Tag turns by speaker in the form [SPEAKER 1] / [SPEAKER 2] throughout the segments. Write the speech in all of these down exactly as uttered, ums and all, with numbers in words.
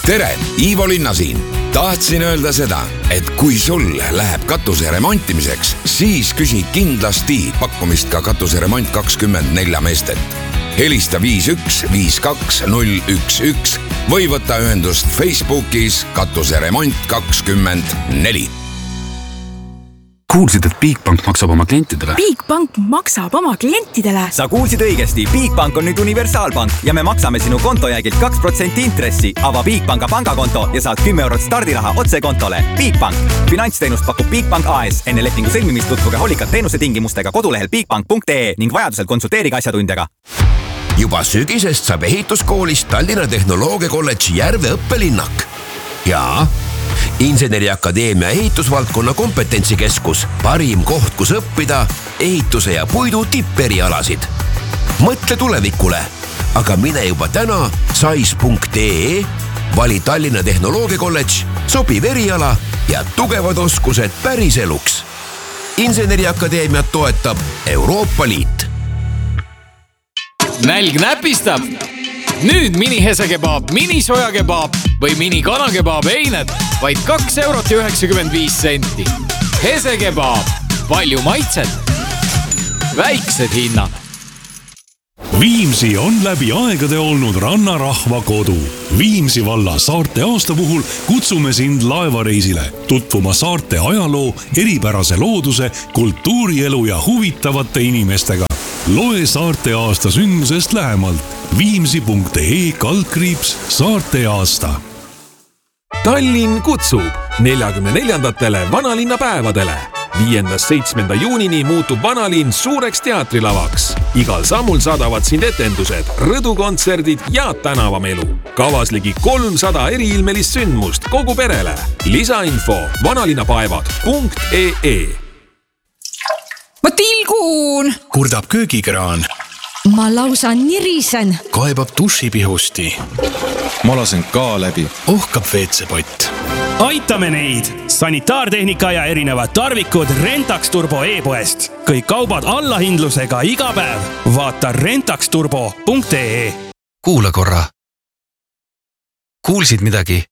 [SPEAKER 1] tere, Ivo Linna siin. Tahtsin öelda seda, et kui sul läheb katuse remontimiseks, siis küsi kindlasti pakkumist ka katuseremont kakskümmend neli meestet. Helista viis üks viis kaks null üks üks või võta ühendust Facebookis katuseremont kakskümmend neli.
[SPEAKER 2] Kuulsid, et Bigbank maksab oma klientidele?
[SPEAKER 3] Bigbank maksab oma klientidele?
[SPEAKER 4] Sa kuulsid õigesti. Bigbank on nüüd universaalpank ja me maksame sinu kontojäägilt kaks protsenti intressi. Ava Bigbanka pangakonto ja saad kümme eurot stardiraha otse kontole. Bigbank. Finantsteenust pakub Bigbank A S. Enne lepingu sõlmimist tutvuge hoolikalt teenuse tingimustega kodulehel bigbank punkt ee ning vajadusel konsulteeriga asjatundjaga.
[SPEAKER 5] Juba sügisest saab ehituskoolist Tallinna Tehnoloogia Kolledži Järve õppelinnak. Ja Inseneriakadeemia ehitusvaldkonna kompetentsikeskus, parim koht, kus õppida ehituse ja puidu tipperialasid. Mõtle tulevikule, aga mine juba täna sais punkt ee, vali Tallinna Tehnoloogia Kolledž, sobiv eriala ja tugevad oskused päris eluks. Inseneriakadeemiat toetab Euroopa Liit.
[SPEAKER 6] Nälg näpistab. Nüüd mini hesekebaab, mini sojakebaab või mini kanakebaab eined vaid kaks eurot ja üheksakümmend viis senti. Hesekebaab, palju maitset, väiksed hinnad.
[SPEAKER 7] Viimsi on läbi aegade olnud rannarahva kodu. Viimsi valla saarte aasta puhul kutsume sind laevareisile, tutvuma saarte ajaloo, eripärase looduse, kultuurielu ja huvitavate inimestega. Loe saarte aasta sündmusest lähemalt. Viimsi punkt ee kaldkriips saarte aasta.
[SPEAKER 8] Tallinn kutsub neljakümne neljandatele vanalinna päevadele. viiendast seitsmenda juunini muutub vanalinn suureks teatrilavaks. Igal sammul saadavad sind etendused, rõdukontserdid ja tänavamelu. Kavas ligi kolmsada eriilmelist sündmust kogu perele. Lisainfo vanalinnapäevad punkt ee.
[SPEAKER 9] Ma tilgun!
[SPEAKER 10] Kurdab köögikraan.
[SPEAKER 9] Ma lausa nirisen.
[SPEAKER 10] Kaebab dušipihusti. Ma lasen ka läbi. Ohkab veetsepott.
[SPEAKER 11] Aitame neid! Sanitaartehnika ja erinevad tarvikud Rentax Turbo e-poest. Kõik kaubad allahindlusega iga päev. Vaata rentax turbo punkt ee.
[SPEAKER 12] Kuula korra. Kuulsid midagi?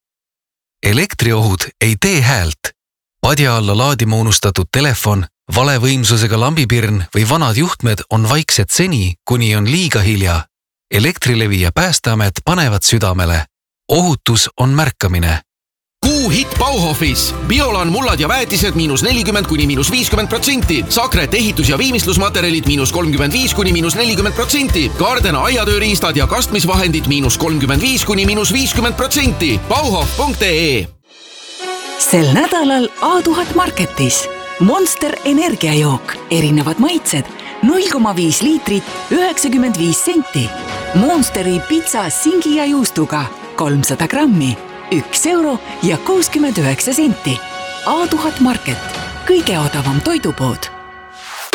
[SPEAKER 12] Elektriohud ei tee häält. Padja alla laadima unustatud telefon, valevõimsusega lambipirn või vanad juhtmed on vaiksed seni, kuni on liiga hilja. Elektrilevi ja Päästeamet panevad südamele. Ohutus on märkamine.
[SPEAKER 13] Kuu hit Bauhofis. Biolan mullad ja väetised miinus nelikümmend kuni miinus viiskümmend protsenti. Sakret ehitus- ja viimistlusmaterjalid miinus kolmkümmend viis kuni miinus nelikümmend protsenti. Gardena aiatööriistad ja kastmisvahendid miinus kolmkümmend viis kuni miinus viiskümmend protsenti. Bauhof punkt ee.
[SPEAKER 14] Sel nädalal A tuhat Marketis. Monster energiajook, erinevad maitsed, null koma viis liitrit, üheksakümmend viis senti. Monsteri pitsa singi ja juustuga, kolmsada grammi, üks euro ja kuuskümmend üheksa senti. A tuhat Market, kõige odavam toidupood.